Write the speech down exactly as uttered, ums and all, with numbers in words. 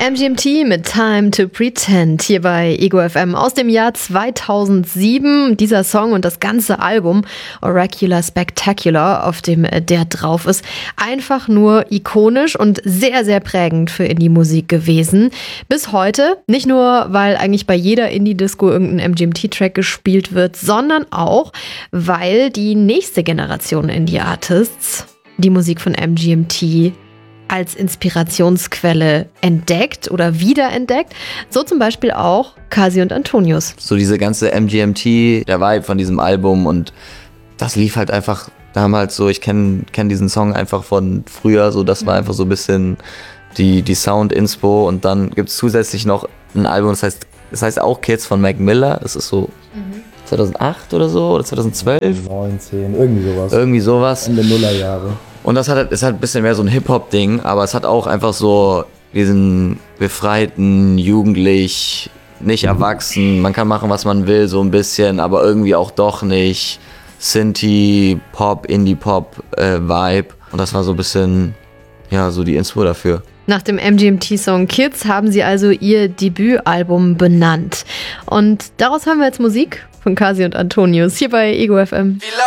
M G M T mit Time to Pretend hier bei Ego F M aus dem Jahr zweitausendsieben. Dieser Song und das ganze Album Oracular Spectacular, auf dem der drauf ist, einfach nur ikonisch und sehr, sehr prägend für Indie-Musik gewesen. Bis heute, nicht nur, weil eigentlich bei jeder Indie-Disco irgendein M G M T-Track gespielt wird, sondern auch, weil die nächste Generation Indie-Artists die Musik von M G M T als Inspirationsquelle entdeckt oder wiederentdeckt. So zum Beispiel auch Kasi und Antonius. So diese ganze M G M T, der Vibe von diesem Album, und das lief halt einfach damals so, ich kenne kenn diesen Song einfach von früher, so das war einfach so ein bisschen die, die Sound-Inspo, und dann gibt es zusätzlich noch ein Album, das heißt, das heißt auch Kids von Mac Miller, das ist so mhm. zweitausendacht oder so, oder zweitausendzwölf? neunzehn, irgendwie sowas. Irgendwie sowas. Ende Nullerjahre. Und das hat, ist halt ein bisschen mehr so ein Hip-Hop-Ding, aber es hat auch einfach so diesen befreiten, jugendlich, nicht erwachsen, man kann machen, was man will, so ein bisschen, aber irgendwie auch doch nicht. Synthie, Pop, Indie-Pop-Vibe. Äh, Und das war so ein bisschen, ja, so die Inspo dafür. Nach dem M G M T-Song Kids haben sie also ihr Debütalbum benannt. Und daraus hören wir jetzt Musik von Kasi und Antonius hier bei Ego F M.